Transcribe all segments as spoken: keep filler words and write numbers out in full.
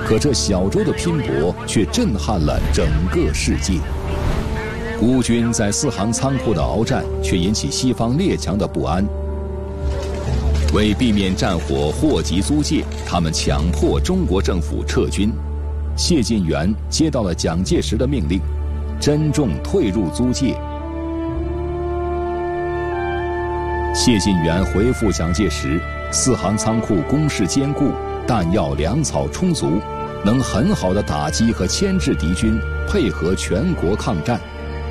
可这小舟的拼搏却震撼了整个世界。孤军在四行仓库的鏖战，却引起西方列强的不安。为避免战火祸及租界，他们强迫中国政府撤军。谢晋元接到了蒋介石的命令，珍重退入租界。谢晋元回复蒋介石，四行仓库工事坚固，弹药粮草充足，能很好的打击和牵制敌军，配合全国抗战。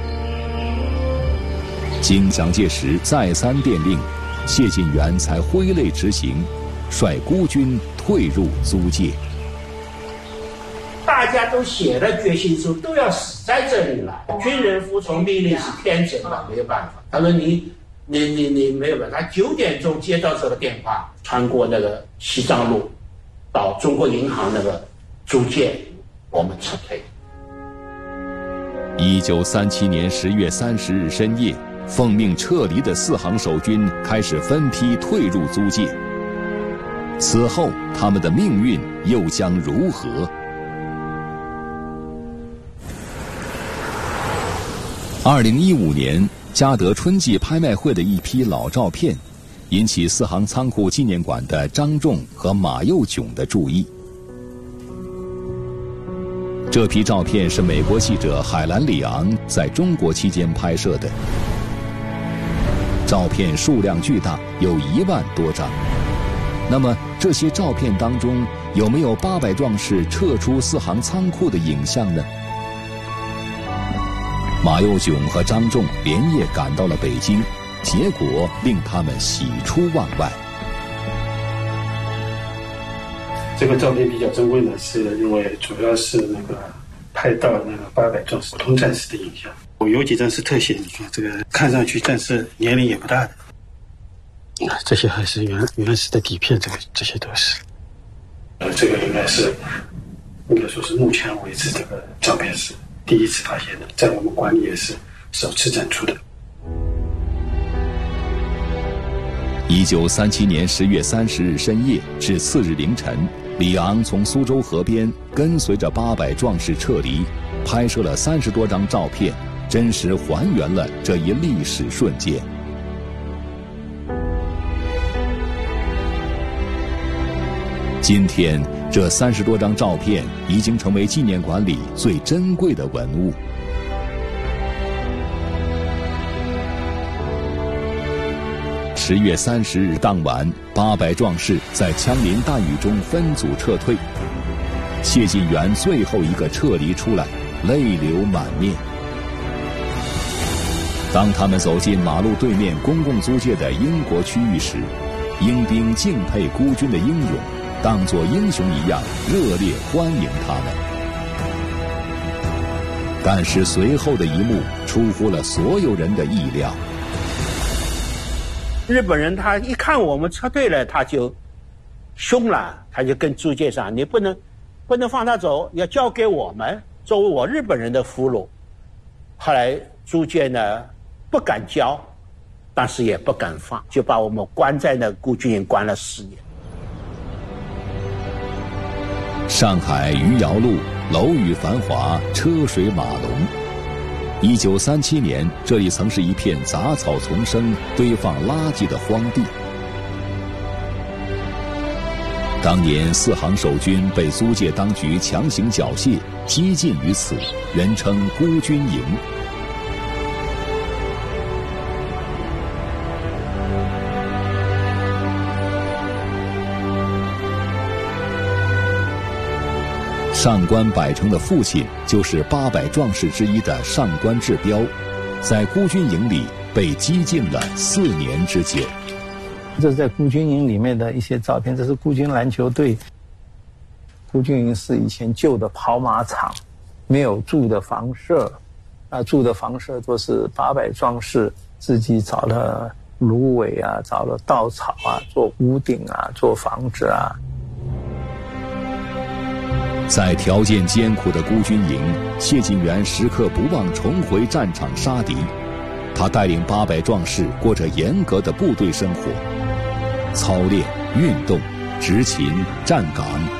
经蒋介石再三电令，谢晋元才挥泪执行，率孤军退入租界。 大家都写了决心书，都要死在这里了。军人服从命令是天职的，没有办法。他说你你你你没有办法。他九点钟接到这个电话，穿过那个西藏路，到中国银行那个租界，我们撤退。 一九三七年十月三十日深夜，奉命撤离的四行守军开始分批退入租界。此后，他们的命运又将如何？二零一五年，嘉德春季拍卖会的一批老照片，引起四行仓库纪念馆的张仲和马幼炯的注意。这批照片是美国记者海兰·里昂在中国期间拍摄的，照片数量巨大，有一万多张。那么，这些照片当中有没有八百壮士撤出四行仓库的影像呢？马幼炯和张仲连夜赶到了北京，结果令他们喜出望外。 这个照片比较珍贵呢，是因为主要是那个拍到那个八百壮士普通战士的影像。我有几张是特写，你看这个看上去战士年龄也不大的，这些还是原原始的底片，这个这些都是。呃，这个应该是应该说是目前为止这个照片是第一次发现的，在我们馆里也是首次展出的。 一九三七年十月三十日深夜至次日凌晨，李昂从苏州河边跟随着八百壮士撤离，拍摄了三十多张照片，真实还原了这一历史瞬间。今天，这三十多张照片已经成为纪念馆里最珍贵的文物。十月三十日当晚，八百壮士在枪林弹雨中分组撤退。谢晋元最后一个撤离出来，泪流满面。当他们走进马路对面公共租界的英国区域时，英兵敬佩孤军的英勇，当作英雄一样热烈欢迎他们。但是随后的一幕出乎了所有人的意料。 日本人他一看我们撤退了，他就凶了，他就跟租界上，你不能不能放他走，要交给我们作为我日本人的俘虏。后来租界呢不敢交，但是也不敢放，就把我们关在那孤军营关了四年。 上海余姚路楼宇繁华，车水马龙。一九三七年，这里曾是一片杂草丛生、堆放垃圾的荒地。当年四行守军被租界当局强行缴械，激进于此，人称孤军营。上官百成的父亲就是八百壮士之一的上官志彪，在孤军营里被激禁了四年之久。 这是在孤军营里面的一些照片，这是孤军篮球队。孤军营是以前旧的跑马场，没有住的房舍，啊，住的房舍都是八百壮士自己找了芦苇啊，找了稻草啊，做屋顶啊，做房子啊。 在条件艰苦的孤军营，谢晋元时刻不忘重回战场杀敌。他带领八百壮士过着严格的部队生活，操练、运动、执勤、站岗，